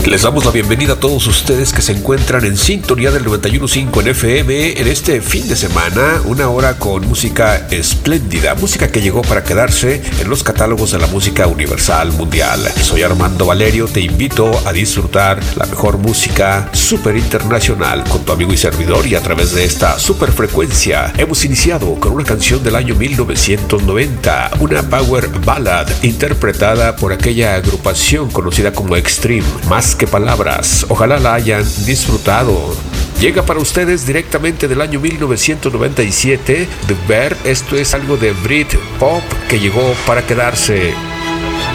Les damos la bienvenida a todos ustedes que se encuentran en sintonía del 91.5 en FM en este fin de semana, una hora con música espléndida, música que llegó para quedarse en los catálogos de la música universal mundial. Soy Armando Valerio, te invito a disfrutar la mejor música super internacional con tu amigo y servidor, y a través de esta super frecuencia hemos iniciado con una canción del año 1990, una power ballad interpretada por aquella agrupación conocida como Extreme. Más que palabras, ojalá la hayan disfrutado. Llega para ustedes directamente del año 1997, The Bear. Esto es algo de Brit Pop que llegó para quedarse.